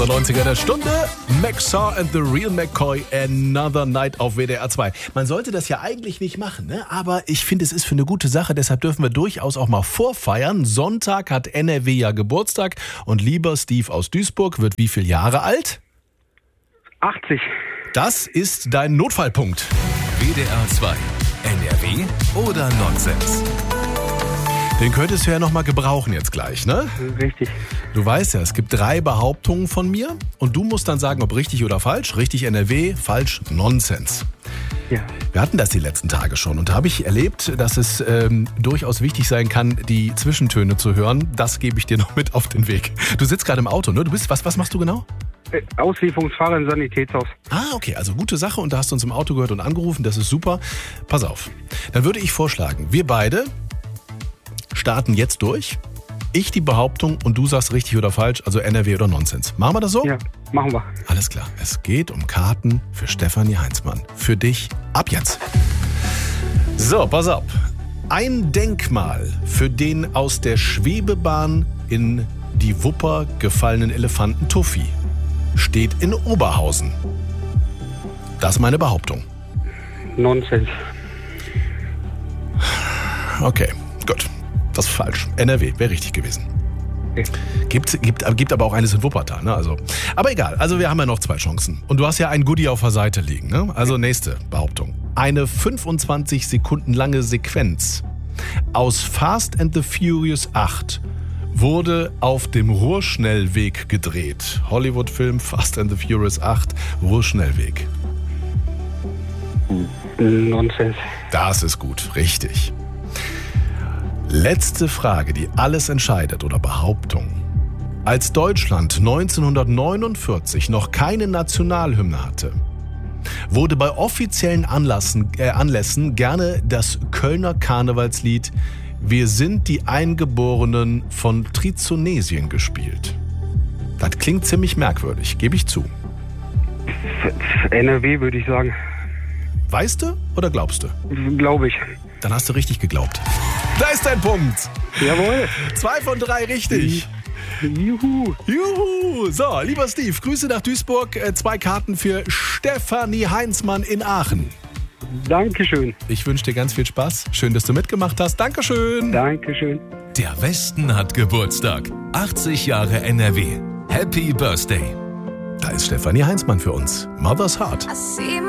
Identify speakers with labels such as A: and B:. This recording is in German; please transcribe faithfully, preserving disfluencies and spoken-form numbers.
A: neunziger der Stunde, Maxar and the Real McCoy, Another Night auf W D R zwei. Man sollte das ja eigentlich nicht machen, ne? Aber ich finde, es ist für eine gute Sache, deshalb dürfen wir durchaus auch mal vorfeiern. Sonntag hat N R W ja Geburtstag und lieber Steve aus Duisburg wird wie viele Jahre alt?
B: achtzig.
A: Das ist dein Notfallpunkt.
C: W D R zwei, N R W oder Nonsens?
A: Den könntest du ja noch mal gebrauchen jetzt gleich, ne?
B: Richtig.
A: Du weißt ja, es gibt drei Behauptungen von mir und du musst dann sagen, ob richtig oder falsch. Richtig N R W, falsch Nonsens.
B: Ja.
A: Wir hatten das die letzten Tage schon und da habe ich erlebt, dass es ähm, durchaus wichtig sein kann, die Zwischentöne zu hören. Das gebe ich dir noch mit auf den Weg. Du sitzt gerade im Auto, ne? Du bist, was, was machst du genau?
B: Äh, Auslieferungsfahrer im Sanitätshaus.
A: Ah, okay, also gute Sache und da hast du uns im Auto gehört und angerufen, das ist super. Pass auf, dann würde ich vorschlagen, wir beide starten jetzt durch. Ich die Behauptung und du sagst richtig oder falsch, also N R W oder Nonsens. Machen wir das so?
B: Ja, machen wir.
A: Alles klar, es geht um Karten für Stefanie Heinzmann. Für dich ab jetzt. So, pass auf. Ein Denkmal für den aus der Schwebebahn in die Wupper gefallenen Elefanten Tuffy steht in Oberhausen. Das ist meine Behauptung.
B: Nonsens.
A: Okay, gut. Das ist falsch. N R W wäre richtig gewesen.
B: Okay.
A: Gibt, gibt, gibt aber auch eines in Wuppertal. Ne? Also, aber egal, also wir haben ja noch zwei Chancen. Und du hast ja ein Goodie auf der Seite liegen. Ne? Also nächste Behauptung. Eine fünfundzwanzig Sekunden lange Sequenz aus Fast and the Furious acht wurde auf dem Ruhrschnellweg gedreht. Hollywood-Film Fast and the Furious acht, Ruhrschnellweg.
B: Nonsens.
A: Das ist gut, richtig. Letzte Frage, die alles entscheidet oder Behauptung. Als Deutschland neunzehnhundertneunundvierzig noch keine Nationalhymne hatte, wurde bei offiziellen Anlassen, äh, Anlässen gerne das Kölner Karnevalslied Wir sind die Eingeborenen von Trizonesien gespielt. Das klingt ziemlich merkwürdig, gebe ich zu.
B: N R W würde ich sagen.
A: Weißt du oder glaubst du?
B: Glaube ich.
A: Dann hast du richtig geglaubt. Da ist dein Punkt.
B: Jawohl.
A: Zwei von drei richtig.
B: Juhu.
A: Juhu. So, lieber Steve, Grüße nach Duisburg. Äh, Zwei Karten für Stefanie Heinzmann in Aachen.
B: Dankeschön.
A: Ich wünsche dir ganz viel Spaß. Schön, dass du mitgemacht hast. Dankeschön.
B: Dankeschön.
C: Der Westen hat Geburtstag. achtzig Jahre N R W. Happy Birthday.
A: Da ist Stefanie Heinzmann für uns. Mother's Heart.
D: I see my